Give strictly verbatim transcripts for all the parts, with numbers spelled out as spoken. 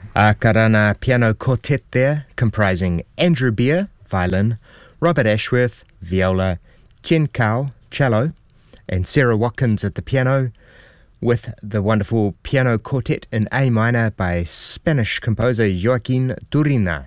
A Karana piano quartet there, comprising Andrew Beer, violin, Robert Ashworth, viola, Jen Kao, cello, and Sarah Watkins at the piano, with the wonderful piano quartet in A minor by Spanish composer Joaquin Turina.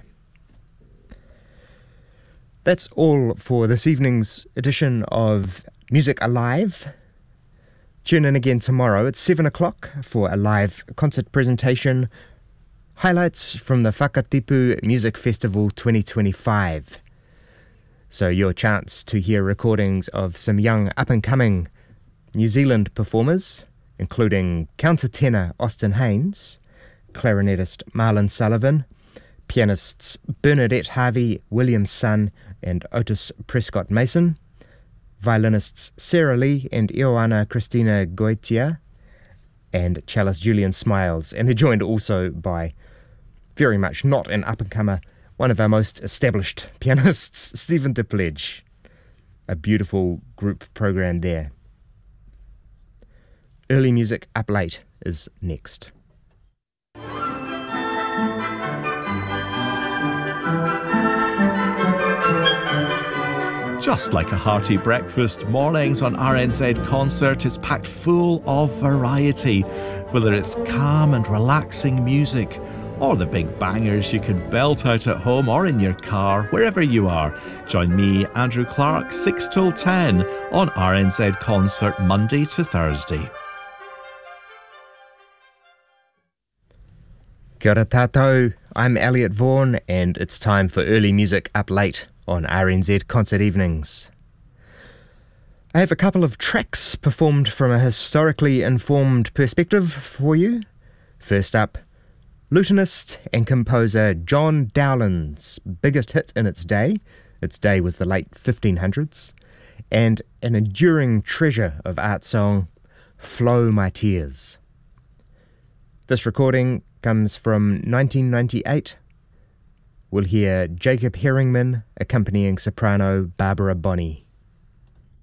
That's all for this evening's edition of Music Alive. Tune in again tomorrow at seven o'clock for a live concert presentation, highlights from the Whakatipu Music Festival twenty twenty-five. So your chance to hear recordings of some young up-and-coming New Zealand performers, including countertenor Austin Haynes, clarinetist Marlon Sullivan, pianists Bernadette Harvey, William Sun, and Otis Prescott Mason, violinists Sarah Lee and Ioana Christina Goitia, and cellist Julian Smiles. And they're joined also by, very much not an up-and-comer, one of our most established pianists, Stephen DePledge. A beautiful group program there. Early Music Up Late is next. Just like a hearty breakfast, mornings on R N Z Concert is packed full of variety. Whether it's calm and relaxing music, or the big bangers you can belt out at home or in your car, wherever you are. Join me, Andrew Clark, six till ten on R N Z Concert, Monday to Thursday. Kia ora tātou, I'm Elliot Vaughan, and it's time for Early Music Up Late on R N Z Concert Evenings. I have a couple of tracks performed from a historically informed perspective for you. First up, lutenist and composer John Dowland's biggest hit in its day. Its day was the late fifteen hundreds, and an enduring treasure of art song, Flow My Tears. This recording comes from nineteen ninety-eight. We'll hear Jacob Herringman accompanying soprano Barbara Bonney.